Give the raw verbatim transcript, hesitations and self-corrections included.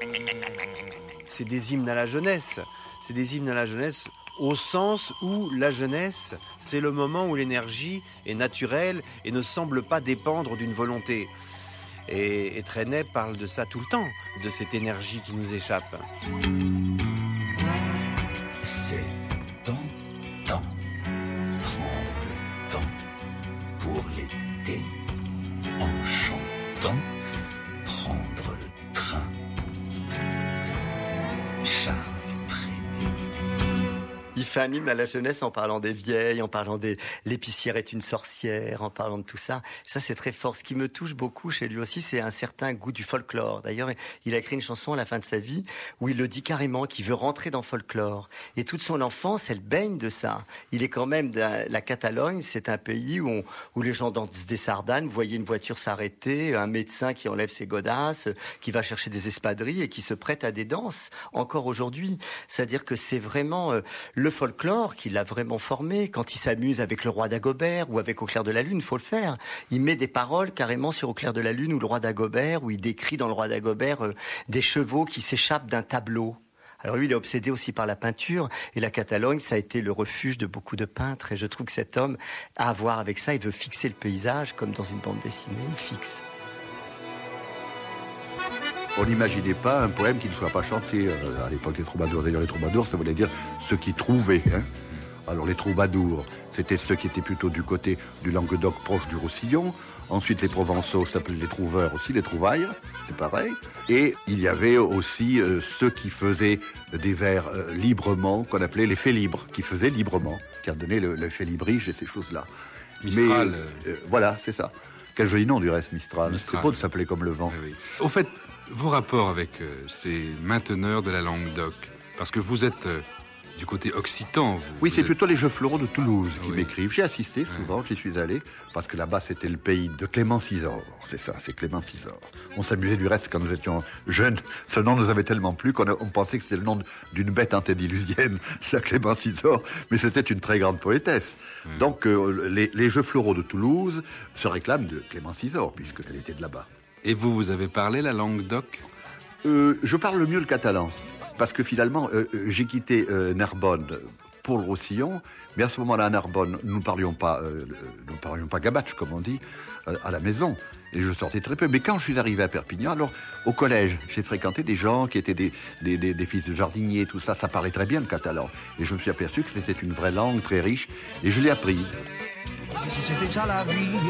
C'est des hymnes à la jeunesse. C'est des hymnes à la jeunesse au sens où la jeunesse, c'est le moment où l'énergie est naturelle et ne semble pas dépendre d'une volonté. Et, et Trenet parle de ça tout le temps, de cette énergie qui nous échappe. C'est tentant, prendre le temps pour l'été, en chantant, prendre le train, Charles Trenet. Il fait un hymne à la jeunesse en parlant des vieilles, en parlant des l'épicière est une sorcière, en parlant de tout ça. Ça, c'est très fort. Ce qui me touche beaucoup chez lui aussi, c'est un certain goût du folklore. D'ailleurs, il a écrit une chanson à la fin de sa vie où il le dit carrément qu'il veut rentrer dans le folklore. Et toute son enfance, elle baigne de ça. Il est quand même de la Catalogne, c'est un pays où, on, où les gens dansent des sardanes. Vous voyez une voiture s'arrêter, un médecin qui enlève ses godasses, qui va chercher des espadrilles et qui se prête à des danses encore aujourd'hui. C'est-à-dire que c'est vraiment euh, le folklore qui l'a vraiment formé. Quand il s'amuse avec le roi d'Agobert ou avec Au clair de la lune, il faut le faire. Il met des paroles carrément sur Au clair de la lune ou le roi d'Agobert, où il décrit dans le roi d'Agobert euh, des chevaux qui s'échappent d'un tableau. Alors lui, il est obsédé aussi par la peinture, et la Catalogne, ça a été le refuge de beaucoup de peintres, et je trouve que cet homme a à voir avec ça. Il veut fixer le paysage, comme dans une bande dessinée, il fixe. On n'imaginait pas un poème qui ne soit pas chanté à l'époque des troubadours. D'ailleurs, les troubadours, ça voulait dire ceux qui trouvaient. Hein. Alors, les troubadours, c'était ceux qui étaient plutôt du côté du Languedoc, proche du Roussillon. Ensuite, les Provençaux s'appelaient les trouveurs aussi, les trouvailles, c'est pareil. Et il y avait aussi euh, ceux qui faisaient des vers euh, librement, qu'on appelait les faits libres, qui faisaient librement, qui a donné le, le fait librige et ces choses-là. Mistral. Mais, euh, voilà, c'est ça. Quel joli nom du reste, Mistral. Mistral. C'est beau de s'appeler comme le vent. Oui, oui. Au fait, vos rapports avec euh, ces mainteneurs de la Languedoc, parce que vous êtes euh, du côté occitan. Vous, oui, vous c'est êtes... plutôt les Jeux Floraux de Toulouse qui oui. m'écrivent. J'ai assisté souvent, ouais. J'y suis allé, parce que là-bas, c'était le pays de Clément Cisor. C'est ça, c'est Clément Cisor. On s'amusait du reste quand nous étions jeunes. Ce nom nous avait tellement plu qu'on a, on pensait que c'était le nom d'une bête antédiluvienne, la Clément Cisor, mais c'était une très grande poétesse. Ouais. Donc, euh, les, les Jeux Floraux de Toulouse se réclament de Clément Cisor, puisqu'elle était de là-bas. Et vous, vous avez parlé la Languedoc ? euh, Je parle le mieux le catalan. Parce que finalement, euh, j'ai quitté euh, Narbonne pour le Roussillon, mais à ce moment-là, à Narbonne, nous ne parlions pas, euh, nous ne parlions pas gabatche, comme on dit, euh, à la maison. Et je sortais très peu. Mais quand je suis arrivé à Perpignan, alors, au collège, j'ai fréquenté des gens qui étaient des, des, des, des fils de jardiniers, tout ça. Ça parlait très bien le catalan. Et je me suis aperçu que c'était une vraie langue très riche. Et je l'ai apprise. C'était ça la vie.